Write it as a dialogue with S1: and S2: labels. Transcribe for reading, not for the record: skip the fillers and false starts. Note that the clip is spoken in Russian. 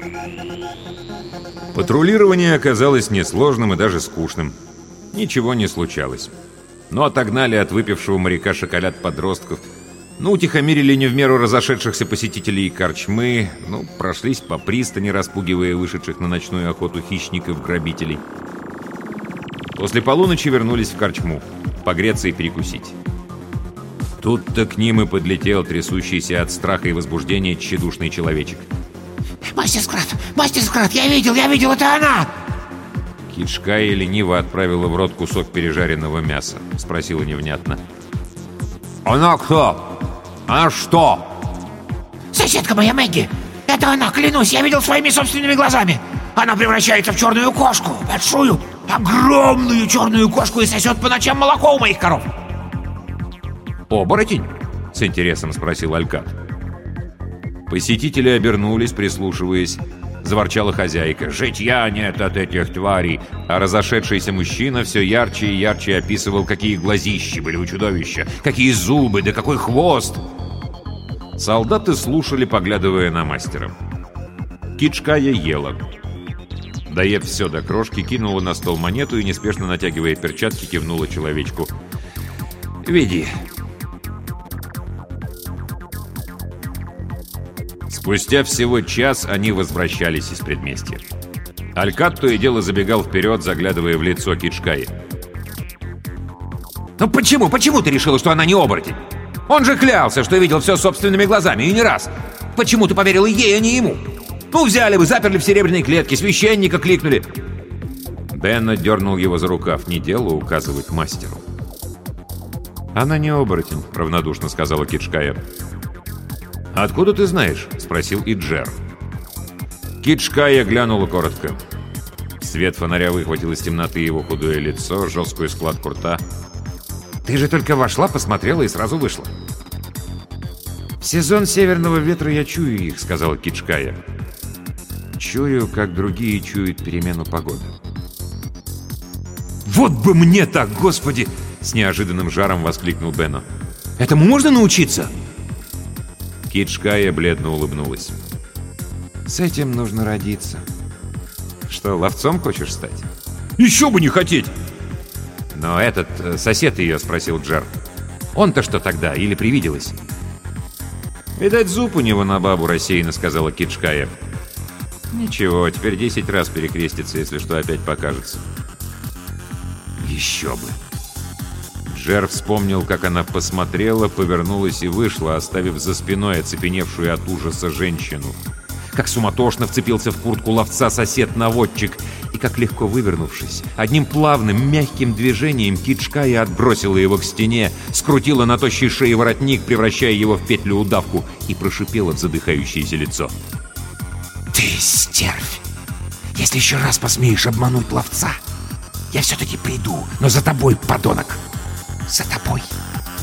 S1: Патрулирование оказалось несложным и даже скучным. Ничего не случалось. Но отогнали от выпившего моряка шоколад подростков, утихомирили не в меру разошедшихся посетителей корчмы, прошлись по пристани, распугивая вышедших на ночную охоту хищников-грабителей. После полуночи вернулись в корчму, погреться и перекусить. Тут-то к ним и подлетел трясущийся от страха и возбуждения тщедушный человечек.
S2: Мастер Скрат, я видел, это она!»
S1: Кичкая лениво отправила в рот кусок пережаренного мяса. Спросила невнятно. «Она кто? Она что?»
S2: «Соседка моя Мэгги! Это она, клянусь, я видел своими собственными глазами! Она превращается в черную кошку, большую, огромную черную кошку и сосет по ночам молоко у моих коров!»
S1: «Оборотень?» — с интересом спросил Алькат. Посетители обернулись, прислушиваясь. Заворчала хозяйка. «Житья нет от этих тварей!» А разошедшийся мужчина все ярче и ярче описывал, какие глазищи были у чудовища, какие зубы, да какой хвост! Солдаты слушали, поглядывая на мастера. Кичкая ела. Доев все до крошки, кинула на стол монету и, неспешно натягивая перчатки, кивнула человечку. «Веди». Спустя всего час они возвращались из предместья. Алькат то и дело забегал вперед, заглядывая в лицо Кичкаи.
S3: Почему ты решила, что она не оборотень? Он же клялся, что видел все собственными глазами, и не раз. Почему ты поверила ей, а не ему? Взяли бы, заперли в серебряной клетке, священника кликнули.
S1: Бенна дернул его за рукав. Не дело указывать мастеру. «Она не оборотень», — равнодушно сказала Кичкая. «Откуда ты знаешь?» — спросил Иджер. Кичкая глянула коротко. Свет фонаря выхватил из темноты его худое лицо, жесткую складку рта.
S3: Ты же только вошла, посмотрела и сразу вышла.
S1: «В сезон северного ветра я чую их», — сказала Кичкая. «Чую, как другие чуют перемену погоды».
S3: «Вот бы мне так, Господи!» — с неожиданным жаром воскликнул Бенно. «Этому можно научиться?»
S1: Кичкая бледно улыбнулась. «С этим нужно родиться». «Что, ловцом хочешь стать?»
S3: «Еще бы не хотеть!»
S1: «Но этот сосед ее», — спросил Джер. «Он-то что тогда? Или привиделось?» «Видать, зуб у него на бабу», — рассеянно сказала Кичкая. «Ничего, теперь 10 раз перекрестится, если что опять покажется».
S3: «Еще бы!»
S1: Джер вспомнил, как она посмотрела, повернулась и вышла, оставив за спиной оцепеневшую от ужаса женщину. Как суматошно вцепился в куртку ловца сосед-наводчик, и как легко вывернувшись, одним плавным, мягким движением Кичкая отбросила его к стене, скрутила на тощей шее воротник, превращая его в петлю-удавку, и прошипела в задыхающееся лицо.
S2: «Ты стервь! Если еще раз посмеешь обмануть ловца, я все-таки приду, но за тобой, подонок! За тобой!»